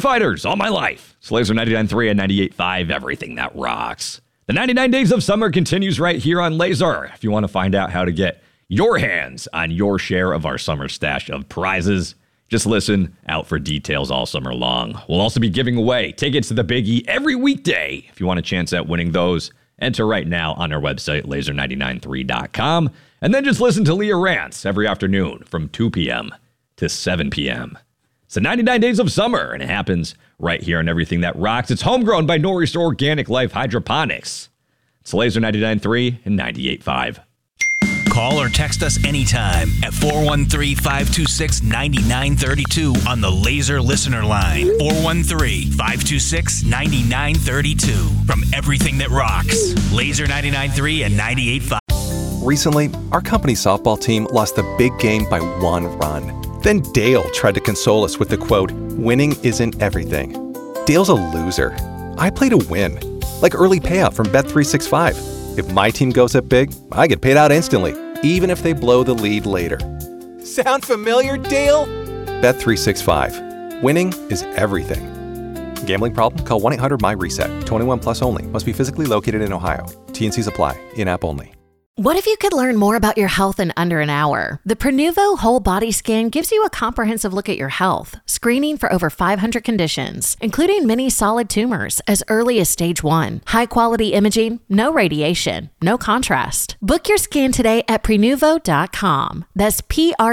Fighters all my life. It's Laser 99.3 and 98.5, everything that rocks. The 99 Days of Summer continues right here on Laser. If you want to find out how to get your hands on your share of our summer stash of prizes, just listen out for details all summer long. We'll also be giving away tickets to the Big E every weekday. If you want a chance at winning those, enter right now on our website, laser993.com. And then just listen to Leah Rants every afternoon from 2 p.m. to 7 p.m. It's the 99 Days of Summer, and it happens right here on Everything That Rocks. It's homegrown by Norris Organic Life Hydroponics. It's Laser 99.3 and 98.5. Call or text us anytime at 413-526-9932 on the Laser Listener Line. 413-526-9932. From Everything That Rocks. Laser 99.3 and 98.5. Recently, our company's softball team lost the big game by 1 run. Then Dale tried to console us with the quote, "Winning isn't everything." Dale's a loser. I play to win. Like early payout from Bet365. If my team goes up big, I get paid out instantly, even if they blow the lead later. Sound familiar, Dale? Bet365. Winning is everything. Gambling problem? Call 1-800-MY-RESET. 21 plus only. Must be physically located in Ohio. T&Cs apply. In-app only. What if you could learn more about your health in under an hour? The Prenuvo Whole Body Scan gives you a comprehensive look at your health, screening for over 500 conditions, including many solid tumors as early as stage 1. High-quality imaging, no radiation, no contrast. Book your scan today at Prenuvo.com. That's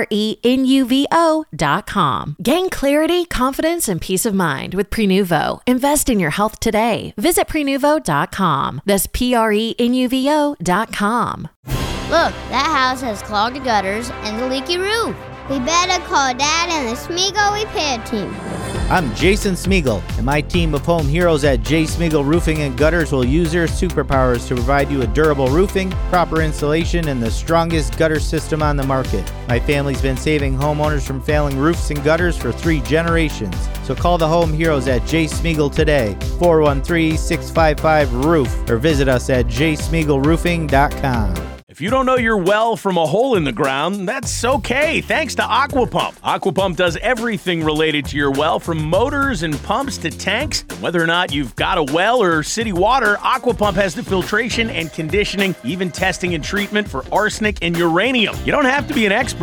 Prenuvo.com. Gain clarity, confidence, and peace of mind with Prenuvo. Invest in your health today. Visit Prenuvo.com. That's Prenuvo.com. Look, that house has clogged gutters and a leaky roof. We better call Dad and the Smeagol repair team. I'm Jason Smeagol, and my team of home heroes at J. Smeagol Roofing and Gutters will use their superpowers to provide you with durable roofing, proper insulation, and the strongest gutter system on the market. My family's been saving homeowners from failing roofs and gutters for 3 generations. So call the home heroes at J. Smeagol today, 413-655-ROOF, or visit us at jsmeagolroofing.com. If you don't know your well from a hole in the ground, that's okay, thanks to Aquapump. Aquapump does everything related to your well, from motors and pumps to tanks. And whether or not you've got a well or city water, Aquapump has the filtration and conditioning, even testing and treatment for arsenic and uranium. You don't have to be an expert.